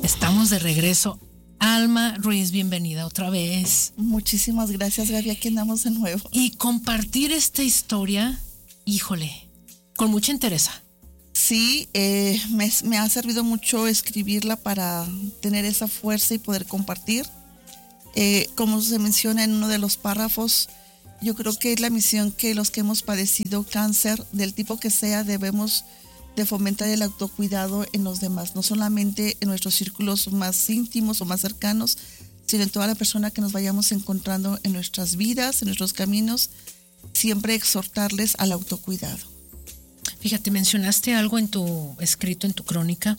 Estamos de regreso. Alma Ruiz, bienvenida otra vez. Muchísimas gracias, Gaby, aquí andamos de nuevo. Y compartir esta historia, híjole, con mucha interés. Sí, me ha servido mucho escribirla para tener esa fuerza y poder compartir. Como se menciona en uno de los párrafos, yo creo que es la misión que los que hemos padecido cáncer, del tipo que sea, debemos de fomentar el autocuidado en los demás, no solamente en nuestros círculos más íntimos o más cercanos, sino en toda la persona que nos vayamos encontrando en nuestras vidas, en nuestros caminos, siempre exhortarles al autocuidado. Fíjate, mencionaste algo en tu escrito, en tu crónica,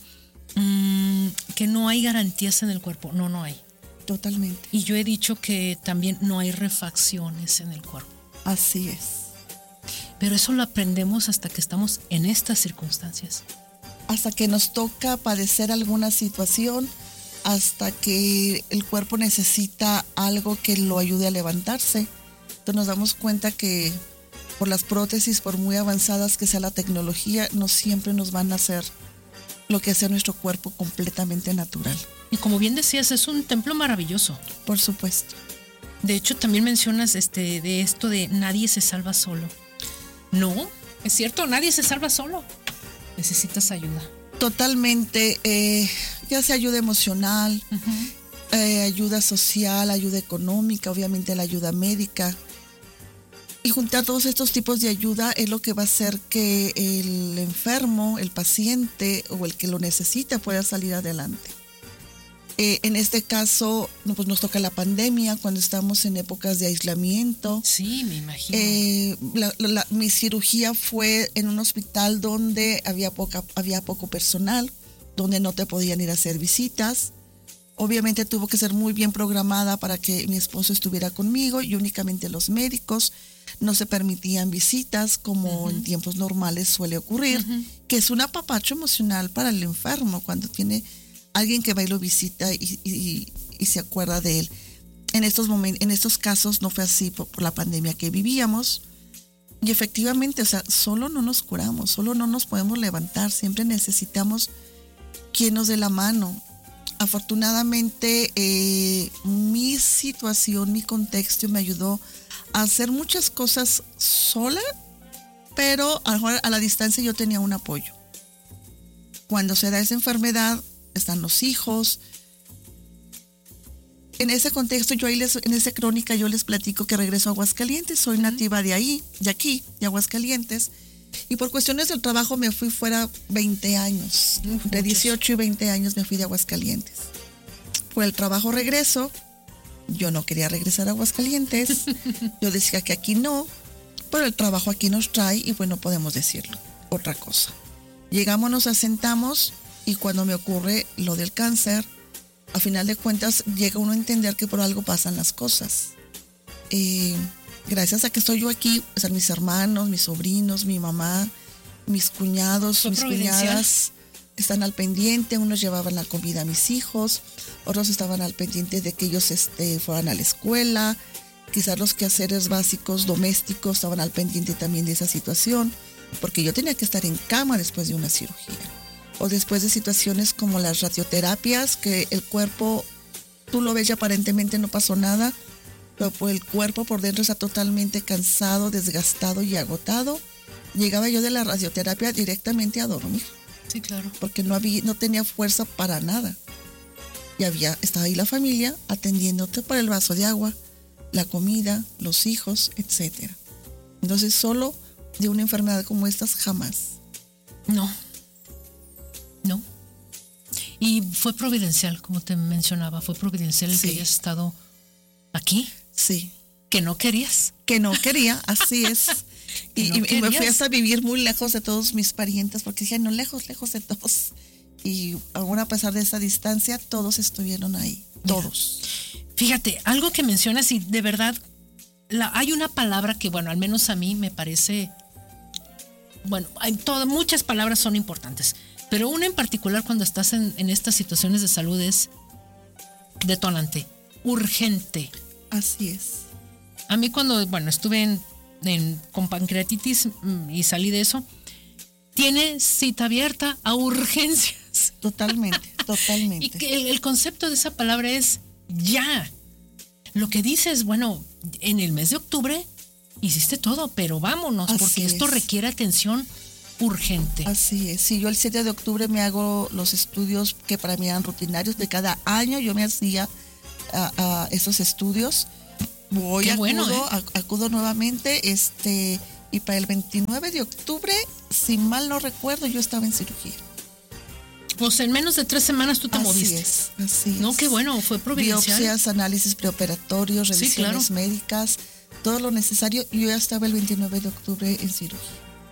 que no hay garantías en el cuerpo. No hay. Totalmente. Y yo he dicho que también no hay refacciones en el cuerpo. Así es. Pero eso lo aprendemos hasta que estamos en estas circunstancias. Hasta que nos toca padecer alguna situación, hasta que el cuerpo necesita algo que lo ayude a levantarse. Entonces nos damos cuenta que por las prótesis, por muy avanzadas que sea la tecnología, no siempre nos van a hacer lo que hace nuestro cuerpo completamente natural. Y como bien decías, es un templo maravilloso. Por supuesto. De hecho, también mencionas de esto de nadie se salva solo. No, es cierto, nadie se salva solo. Necesitas ayuda. Totalmente, ya sea ayuda emocional, ayuda social, ayuda económica, obviamente la ayuda médica. Y juntar todos estos tipos de ayuda es lo que va a hacer que el enfermo, el paciente o el que lo necesita pueda salir adelante. En este caso, pues nos toca la pandemia, cuando estamos en épocas de aislamiento. Sí, me imagino. Mi cirugía fue en un hospital donde había poco personal, donde no te podían ir a hacer visitas. Obviamente tuvo que ser muy bien programada para que mi esposo estuviera conmigo y únicamente los médicos. No se permitían visitas como en tiempos normales suele ocurrir, que es un apapacho emocional para el enfermo cuando tiene alguien que va y lo visita y se acuerda de él. En estos casos no fue así por la pandemia que vivíamos. Y efectivamente, o sea, solo no nos curamos, solo no nos podemos levantar, siempre necesitamos quien nos dé la mano. Afortunadamente, mi situación, mi contexto me ayudó a hacer muchas cosas sola, pero a la distancia yo tenía un apoyo. Cuando se da esa enfermedad, están los hijos. En ese contexto, en esa crónica yo les platico que regreso a Aguascalientes, soy nativa de aquí, de Aguascalientes, y por cuestiones del trabajo me fui fuera 20 años, de 18 y 20 años me fui de Aguascalientes. Por el trabajo regreso, yo no quería regresar a Aguascalientes, yo decía que aquí no, pero el trabajo aquí nos trae y pues no podemos decirlo, otra cosa. Llegamos, nos asentamos y cuando me ocurre lo del cáncer, a final de cuentas llega uno a entender que por algo pasan las cosas. Gracias a que estoy yo aquí, o sea, mis hermanos, mis sobrinos, mi mamá, mis cuñados, mis cuñadas están al pendiente. Unos llevaban la comida a mis hijos, otros estaban al pendiente de que ellos fueran a la escuela. Quizás los quehaceres básicos domésticos estaban al pendiente también de esa situación, porque yo tenía que estar en cama después de una cirugía. O después de situaciones como las radioterapias, que el cuerpo, tú lo ves y aparentemente no pasó nada, pero el cuerpo por dentro está totalmente cansado, desgastado y agotado. Llegaba yo de la radioterapia directamente a dormir. Sí, claro. Porque no tenía fuerza para nada. Y estaba ahí la familia atendiéndote por el vaso de agua, la comida, los hijos, etc. Entonces, solo de una enfermedad como estas, jamás. No. Y fue providencial, como te mencionaba, fue providencial el que hayas estado aquí. Sí. Que no querías. Que no quería, así es. y me fui hasta vivir muy lejos de todos mis parientes, porque dije, no, lejos de todos. Y aún a pesar de esa distancia, todos estuvieron ahí, todos. Fíjate, algo que mencionas y de verdad, hay una palabra que, bueno, al menos a mí me parece, bueno, muchas palabras son importantes, pero una en particular cuando estás en estas situaciones de salud es detonante, urgente. Así es. A mí cuando, bueno, estuve con pancreatitis y salí de eso, tiene cita abierta a urgencias. Totalmente, totalmente. Y que el concepto de esa palabra es ya. Lo que dices, bueno, en el mes de octubre hiciste todo, pero vámonos, Así porque esto es. requiere atención urgente. Así es. Sí, yo el 7 de octubre me hago los estudios que para mí eran rutinarios de cada año. Yo me hacía a esos estudios. Qué bueno, acudo nuevamente, y para el 29 de octubre, si mal no recuerdo, yo estaba en cirugía. Pues en menos de 3 semanas tú te moviste. Así es. No, qué bueno, fue providencial. Biopsias, análisis preoperatorios, revisiones Sí, claro. médicas, todo lo necesario. Yo ya estaba el 29 de octubre en cirugía.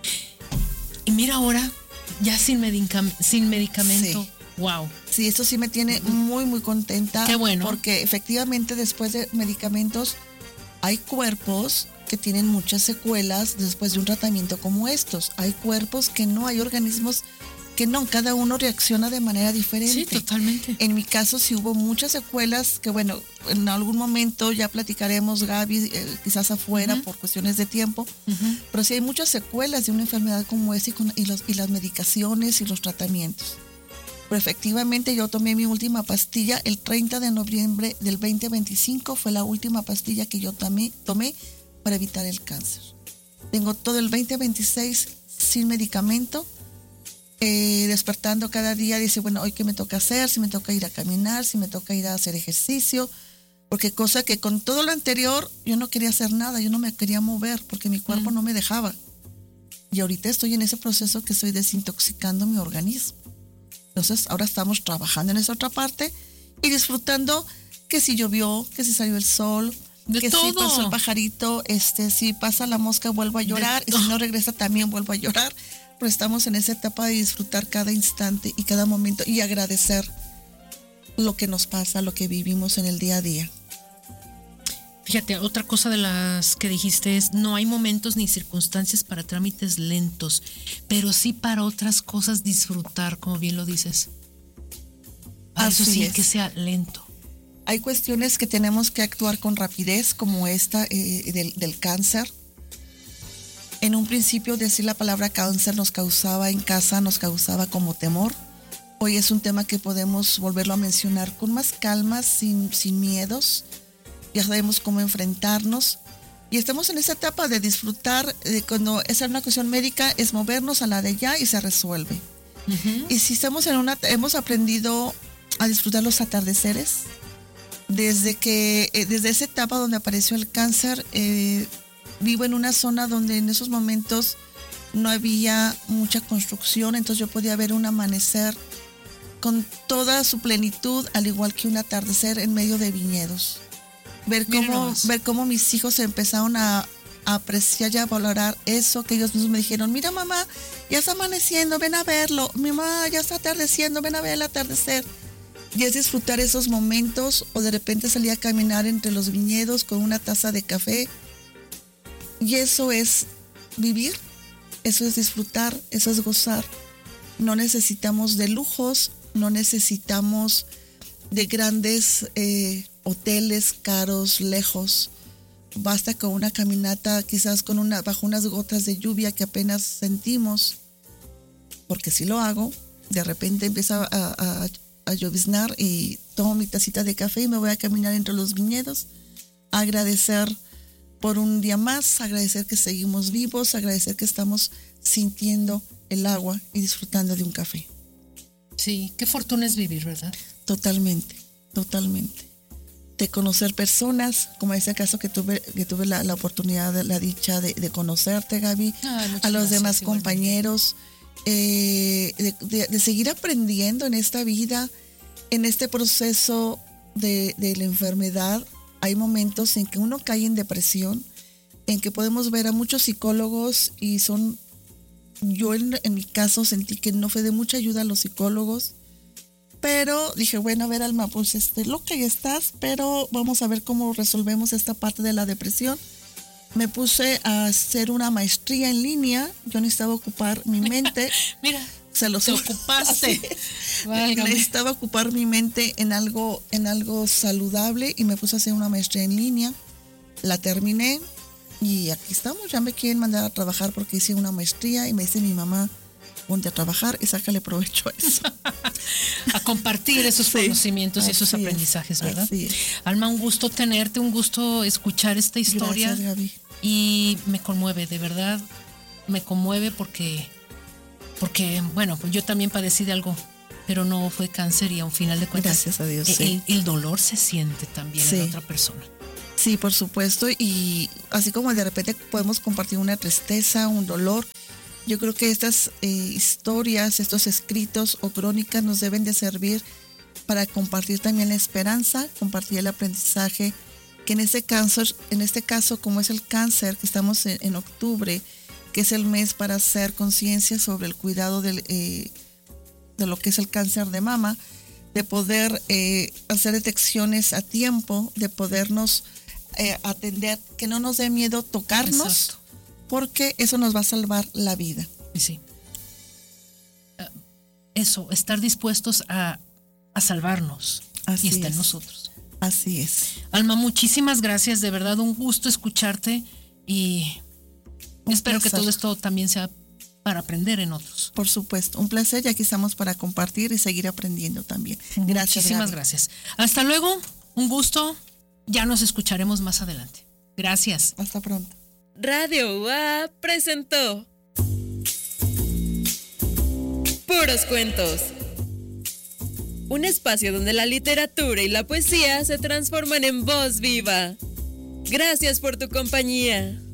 Y mira ahora, ya sin medicamento. Sí. Wow. Sí, eso sí me tiene muy, muy contenta. Qué bueno. Porque efectivamente después de medicamentos hay cuerpos que tienen muchas secuelas después de un tratamiento como estos. Hay cuerpos que no, hay organismos que no, cada uno reacciona de manera diferente. Sí, totalmente. En mi caso sí hubo muchas secuelas que, bueno, en algún momento ya platicaremos, Gaby, quizás afuera por cuestiones de tiempo, pero sí hay muchas secuelas de una enfermedad como esta y las medicaciones y los tratamientos. Pero efectivamente yo tomé mi última pastilla el 30 de noviembre del 2025, fue la última pastilla que yo tomé para evitar el cáncer. Tengo todo el 2026 sin medicamento. Despertando cada día, dice, bueno, hoy qué me toca hacer, si me toca ir a caminar, si me toca ir a hacer ejercicio, porque cosa que con todo lo anterior yo no quería hacer nada, yo no me quería mover porque mi cuerpo no me dejaba. Y ahorita estoy en ese proceso que estoy desintoxicando mi organismo. Entonces ahora estamos trabajando en esa otra parte y disfrutando que si llovió, que si salió el sol, que todo. si pasó el pajarito, si pasa la mosca vuelvo a llorar y si no regresa también vuelvo a llorar. Pero estamos en esa etapa de disfrutar cada instante y cada momento y agradecer lo que nos pasa, lo que vivimos en el día a día. Fíjate, otra cosa de las que dijiste es, no hay momentos ni circunstancias para trámites lentos, pero sí para otras cosas disfrutar, como bien lo dices. Eso sí, que sea lento. Hay cuestiones que tenemos que actuar con rapidez, como esta del cáncer. En un principio decir la palabra cáncer nos causaba como temor. Hoy es un tema que podemos volverlo a mencionar con más calma, sin miedos. Ya sabemos cómo enfrentarnos. Y estamos en esa etapa de disfrutar, cuando es una cuestión médica, es movernos a la de ya y se resuelve. Y si estamos hemos aprendido a disfrutar los atardeceres. Desde esa etapa donde apareció el cáncer, vivo en una zona donde en esos momentos no había mucha construcción, entonces yo podía ver un amanecer con toda su plenitud, al igual que un atardecer en medio de viñedos. Ver cómo mis hijos empezaron a apreciar y a valorar eso que ellos mismos me dijeron, mira mamá, ya está amaneciendo, ven a verlo, mi mamá ya está atardeciendo, ven a ver el atardecer. Y es disfrutar esos momentos, o de repente salir a caminar entre los viñedos con una taza de café. Y eso es vivir, eso es disfrutar, eso es gozar. No necesitamos de lujos, no necesitamos de grandes hoteles caros, lejos. Basta con una caminata, quizás bajo unas gotas de lluvia que apenas sentimos, porque si lo hago, de repente empieza a lloviznar y tomo mi tacita de café y me voy a caminar entre los viñedos, a agradecer por un día más, agradecer que seguimos vivos, agradecer que estamos sintiendo el agua y disfrutando de un café. Sí, qué fortuna es vivir, ¿verdad? Totalmente. De conocer personas, como ese caso que tuve la oportunidad, la dicha de conocerte, Gaby, a los demás compañeros, de seguir aprendiendo en esta vida, en este proceso de la enfermedad. Hay momentos en que uno cae en depresión, en que podemos ver a muchos psicólogos y yo en mi caso sentí que no fue de mucha ayuda a los psicólogos, pero dije, bueno, a ver Alma, pues loca ya estás, pero vamos a ver cómo resolvemos esta parte de la depresión. Me puse a hacer una maestría en línea, yo necesitaba ocupar mi mente. Mira, te ocupaste. Necesitaba ocupar mi mente en algo saludable y me puse a hacer una maestría en línea. La terminé y aquí estamos. Ya me quieren mandar a trabajar porque hice una maestría y me dice mi mamá, ponte a trabajar y sácale provecho a eso. A compartir esos conocimientos y esos aprendizajes, ¿verdad? Así es. Alma, un gusto tenerte, un gusto escuchar esta historia. Gracias, Gaby. Y me conmueve, de verdad, me conmueve porque bueno, pues yo también padecí de algo, pero no fue cáncer y a un final de cuentas, gracias a Dios, sí. el dolor se siente también en otra persona. Sí, por supuesto, y así como de repente podemos compartir una tristeza, un dolor, yo creo que estas historias, estos escritos o crónicas nos deben de servir para compartir también la esperanza, compartir el aprendizaje, que en este caso, como es el cáncer, que estamos en octubre, que es el mes para hacer conciencia sobre el cuidado de lo que es el cáncer de mama, de poder hacer detecciones a tiempo, de podernos atender, que no nos dé miedo tocarnos. Exacto. Porque eso nos va a salvar la vida. Sí. Eso, estar dispuestos a salvarnos. Así y está en nosotros. Así es. Alma, muchísimas gracias, de verdad un gusto escucharte y espero que todo esto también sea para aprender en otros. Por supuesto, un placer y aquí estamos para compartir y seguir aprendiendo también. Gracias. Muchísimas gracias. Hasta luego, un gusto, ya nos escucharemos más adelante. Gracias. Hasta pronto. Radio UA presentó Puros Cuentos, un espacio donde la literatura y la poesía se transforman en voz viva. Gracias por tu compañía.